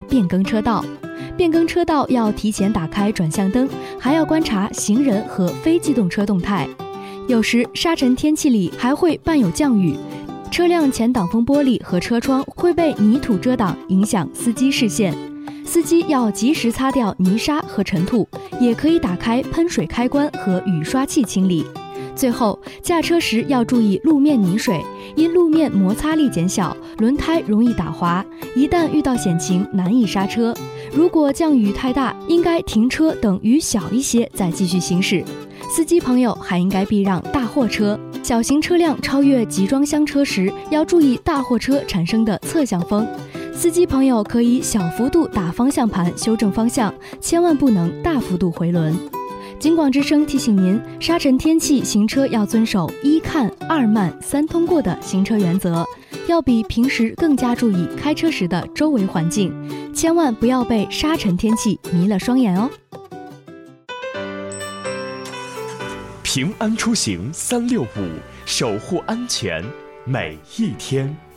变更车道。变更车道要提前打开转向灯，还要观察行人和非机动车动态。有时沙尘天气里还会伴有降雨，车辆前挡风玻璃和车窗会被泥土遮挡，影响司机视线。司机要及时擦掉泥沙和尘土，也可以打开喷水开关和雨刷器清理。最后，驾车时要注意路面泥水，因路面摩擦力减小，轮胎容易打滑，一旦遇到险情难以刹车。如果降雨太大，应该停车等雨小一些再继续行驶。司机朋友还应该避让大货车，小型车辆超越集装箱车时，要注意大货车产生的侧向风。司机朋友可以小幅度打方向盘修正方向，千万不能大幅度回轮。警广之声提醒您，沙尘天气行车要遵守1看2慢3通过的行车原则，要比平时更加注意开车时的周围环境，千万不要被沙尘天气迷了双眼哦。 平安出行365，守护安全每一天。